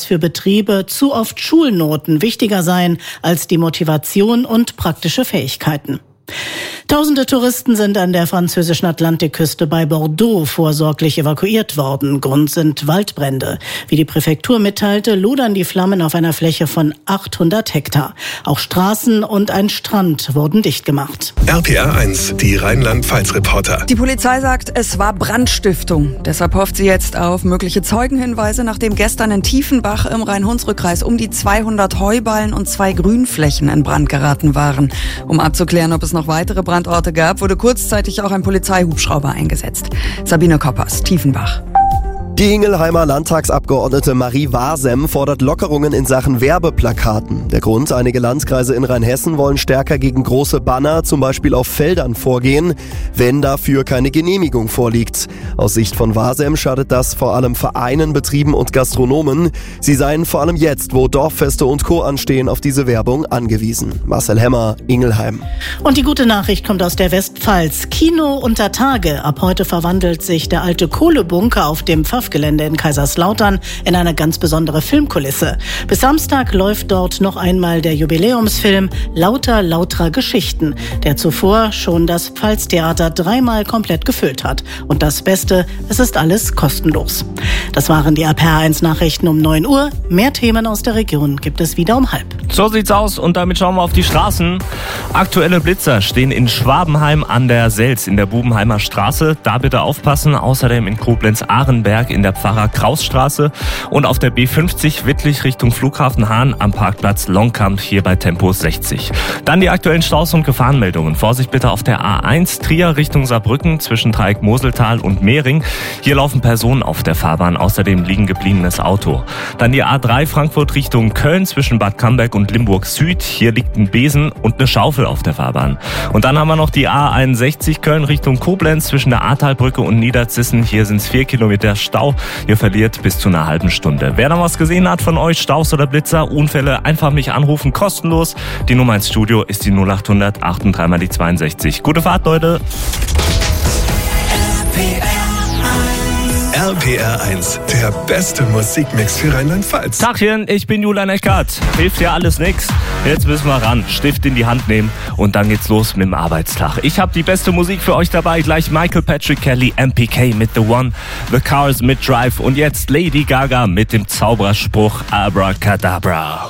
für Betriebe zu oft Schulnoten wichtiger seien als die Motivation und praktische Fähigkeiten. Tausende Touristen sind an der französischen Atlantikküste bei Bordeaux vorsorglich evakuiert worden. Grund sind Waldbrände. Wie die Präfektur mitteilte, lodern die Flammen auf einer Fläche von 800 Hektar. Auch Straßen und ein Strand wurden dicht gemacht. RPR1, die Rheinland-Pfalz-Reporter. Die Polizei sagt, es war Brandstiftung. Deshalb hofft sie jetzt auf mögliche Zeugenhinweise, nachdem gestern in Tiefenbach im Rhein-Hunsrück-Kreis um die 200 Heuballen und 2 Grünflächen in Brand geraten waren. Um abzuklären, ob es noch weitere Brandorte gab, wurde kurzzeitig auch ein Polizeihubschrauber eingesetzt. Sabine Koppers, Tiefenbach. Die Ingelheimer Landtagsabgeordnete Marie Wasem fordert Lockerungen in Sachen Werbeplakaten. Der Grund: einige Landkreise in Rheinhessen wollen stärker gegen große Banner, zum Beispiel auf Feldern, vorgehen, wenn dafür keine Genehmigung vorliegt. Aus Sicht von Wasem schadet das vor allem Vereinen, Betrieben und Gastronomen. Sie seien vor allem jetzt, wo Dorffeste und Co. anstehen, auf diese Werbung angewiesen. Marcel Hemmer, Ingelheim. Und die gute Nachricht kommt aus der Westpfalz. Kino unter Tage. Ab heute verwandelt sich der alte Kohlebunker auf dem Pfaffgelände in Kaiserslautern in eine ganz besondere Filmkulisse. Bis Samstag läuft dort noch einmal der Jubiläumsfilm Lauter lauterer Geschichten, der zuvor schon das Pfalztheater 3-mal komplett gefüllt hat. Und das Beste, es ist alles kostenlos. Das waren die RPR1 Nachrichten um 9 Uhr. Mehr Themen aus der Region gibt es wieder um 12:30. So sieht's aus und damit schauen wir auf die Straßen. Aktuelle Blitzer stehen in Schwabenheim an der Selz in der Bubenheimer Straße. Da bitte aufpassen. Außerdem in Koblenz-Ahrenberg in der Pfarrer-Kraus-Straße und auf der B50 Wittlich Richtung Flughafen Hahn am Parkplatz Longkamp hier bei Tempo 60. Dann die aktuellen Staus- und Gefahrenmeldungen. Vorsicht bitte auf der A1 Trier Richtung Saarbrücken zwischen Dreieck Moseltal und Mehring. Hier laufen Personen auf der Fahrbahn, außerdem liegen gebliebenes Auto. Dann die A3 Frankfurt Richtung Köln zwischen Bad Camberg und Limburg Süd. Hier liegt ein Besen und eine Schaufel auf der Fahrbahn. Und dann haben wir noch die A61 Köln Richtung Koblenz zwischen der Ahrtalbrücke und Niederzissen. Hier sind es 4 Kilometer Stau. Ihr verliert bis zu einer halben Stunde. Wer da was gesehen hat von euch, Staus oder Blitzer, Unfälle, einfach mich anrufen, kostenlos. Die Nummer ins Studio ist die 0800 83 mal die 62. Gute Fahrt, Leute. RPR1, der beste Musikmix für Rheinland-Pfalz. Tachchen, ich bin Julian Eckhardt. Hilft ja alles nix. Jetzt müssen wir ran, Stift in die Hand nehmen und dann geht's los mit dem Arbeitstag. Ich habe die beste Musik für euch dabei. Gleich Michael Patrick Kelly, MPK mit The One, The Cars mit Drive und jetzt Lady Gaga mit dem Zauberspruch Abracadabra.